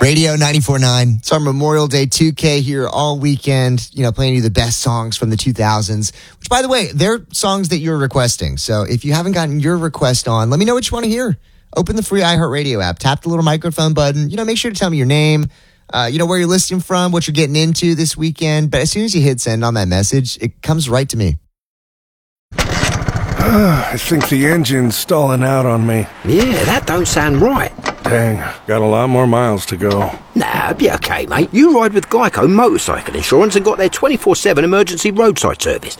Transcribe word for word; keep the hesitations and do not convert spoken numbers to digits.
Radio ninety-four point nine. It's our Memorial Day two K here all weekend, you know, playing you the best songs from the two thousands, which, by the way, they're songs that you're requesting. So if you haven't gotten your request on, let me know what you want to hear. Open the free iHeartRadio app, tap the little microphone button, you know, make sure to tell me your name, uh, you know, where you're listening from, what you're getting into this weekend. But as soon as you hit send on that message, it comes right to me. I think the engine's stalling out on me. Yeah, that don't sound right. Dang, got a lot more miles to go. Nah, it'll be okay, mate. You ride with Geico Motorcycle Insurance and got their twenty-four seven emergency roadside service.